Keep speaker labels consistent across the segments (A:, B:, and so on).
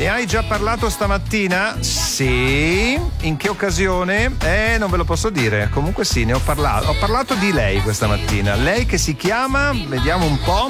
A: Ne hai già parlato stamattina? Sì. In che occasione? Non ve lo posso dire. Comunque sì, ne ho parlato. Ho parlato di lei questa mattina. Lei che si chiama, vediamo un po'.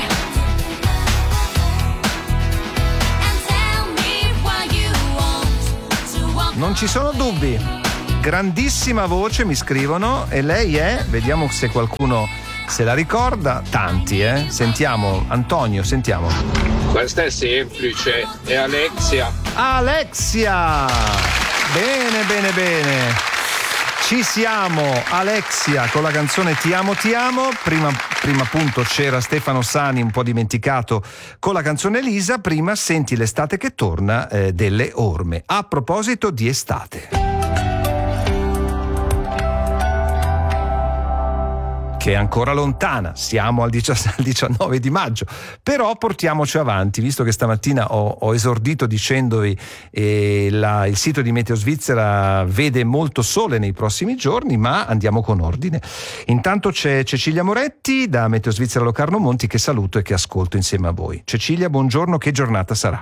A: Non ci sono dubbi. Grandissima voce, mi scrivono, e lei è, vediamo se qualcuno se la ricorda, tanti, Sentiamo, Antonio, sentiamo.
B: Questa è semplice, è Alexia.
A: Alexia! Bene, bene, bene. Ci siamo, Alexia, con la canzone Ti amo, ti amo. Prima appunto c'era Stefano Sani, un po' dimenticato, con la canzone Elisa. Prima senti l'estate che torna, delle Orme. A proposito di estate, che è ancora lontana, siamo al 19 di maggio, però portiamoci avanti, visto che stamattina ho esordito dicendovi il sito di Meteo Svizzera vede molto sole nei prossimi giorni, ma andiamo con ordine. Intanto c'è Cecilia Moretti da Meteo Svizzera Locarno Monti, che saluto e che ascolto insieme a voi. Cecilia, buongiorno, che giornata sarà?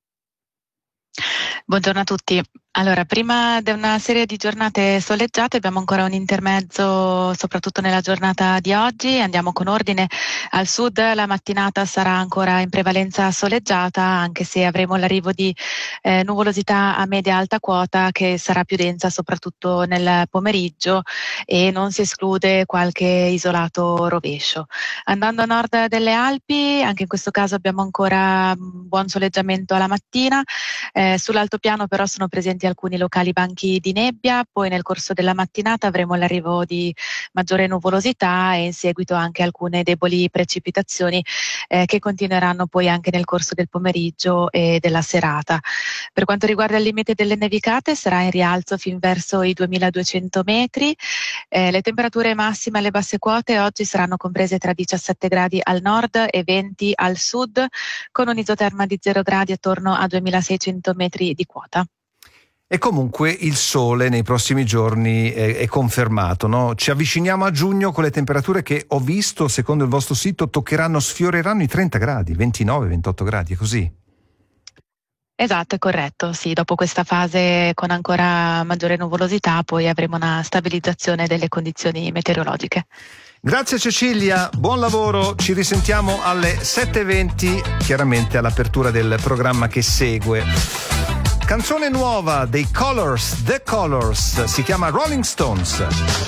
C: Buongiorno a tutti. Allora, prima di una serie di giornate soleggiate abbiamo ancora un intermezzo, soprattutto nella giornata di oggi. Andiamo con ordine. Al sud la mattinata sarà ancora in prevalenza soleggiata, anche se avremo l'arrivo di nuvolosità a media alta quota che sarà più densa soprattutto nel pomeriggio, e non si esclude qualche isolato rovescio. Andando a nord delle Alpi, anche in questo caso abbiamo ancora buon soleggiamento alla mattina. Sull'altopiano però sono presenti alcuni locali banchi di nebbia, poi nel corso della mattinata avremo l'arrivo di maggiore nuvolosità e in seguito anche alcune deboli precipitazioni che continueranno poi anche nel corso del pomeriggio e della serata. Per quanto riguarda il limite delle nevicate, sarà in rialzo fin verso i 2200 metri. Le temperature massime alle basse quote oggi saranno comprese tra 17 gradi al nord e 20 al sud, con un'isoterma di 0 gradi attorno a 2600 metri di quota.
A: E comunque il sole nei prossimi giorni è confermato, no? Ci avviciniamo a giugno con le temperature che ho visto, secondo il vostro sito, sfioreranno i 30 gradi, 29, 28 gradi, è così?
C: Esatto, è corretto, sì, dopo questa fase con ancora maggiore nuvolosità poi avremo una stabilizzazione delle condizioni meteorologiche.
A: Grazie Cecilia, buon lavoro, ci risentiamo alle 7:20, chiaramente all'apertura del programma che segue. Canzone nuova dei Colors, The Colors, si chiama Rolling Stones.